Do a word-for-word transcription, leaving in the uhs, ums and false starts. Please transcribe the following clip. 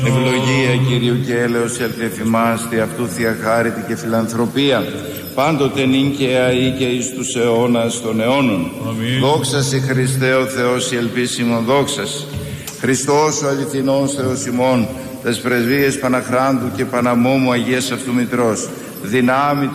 Ευλογία Κυρίου και έλεος έλθε ημάς, τη αυτού θεία χάρητη και φιλανθρωπία, πάντοτε νυν και αεί και εις τους αιώνας των αιώνων. Αμήν. Δόξα σε Χριστέ ο Θεός η ελπίσιμον, δόξα σε. Χριστός ο αληθινός Θεός ημών, τες πρεσβείες Παναχράντου και Παναμόμου Αγίας αυτού Μητρός, δυνάμει